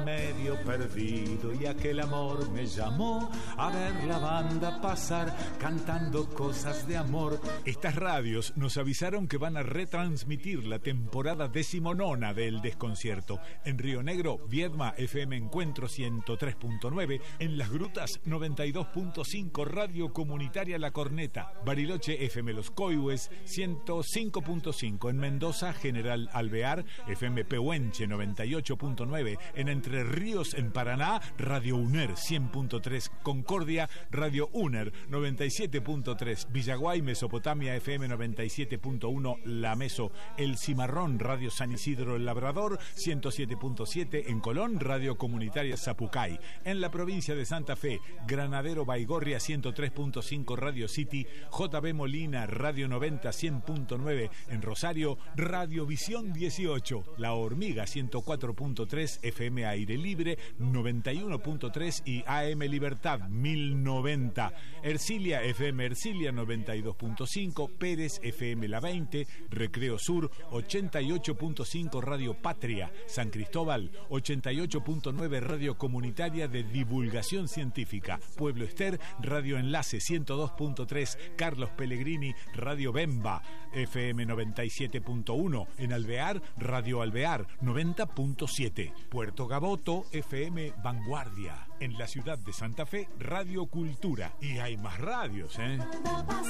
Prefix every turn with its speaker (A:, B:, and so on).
A: Medio perdido y aquel amor me llamó a ver la banda pasar cantando cosas de amor.
B: Estas radios nos avisaron que van a retransmitir la temporada 19 del Desconcierto. En Río Negro, Viedma FM Encuentro 103.9, en Las Grutas 92.5 Radio Comunitaria La Corneta, Bariloche FM Los Coihues 105.5, en Mendoza General Alvear FM Pehuenche 98.9, en Entre Ríos en Paraná, Radio UNER 100.3, Concordia, Radio UNER 97.3, Villaguay, Mesopotamia FM 97.1, La Meso, El Cimarrón, Radio San Isidro El Labrador 107.7, en Colón, Radio Comunitaria Zapucay, en la provincia de Santa Fe, Granadero Baigorria 103.5, Radio City, JB Molina, Radio 90 100.9, en Rosario, Radio Visión 18, La Hormiga 104.3, FM Aire Libre 91.3 y AM Libertad 1090, Ercilia FM Ercilia 92.5, Pérez FM La 20, Recreo Sur 88.5, Radio Patria, San Cristóbal 88.9, Radio Comunitaria de Divulgación Científica, Pueblo Ester, Radio Enlace 102.3, Carlos Pellegrini, Radio Bemba FM 97.1, en Alvear, Radio Alvear 90.7, Puerto Gaboto FM Vanguardia, en la ciudad de Santa Fe, Radio Cultura. Y hay más radios,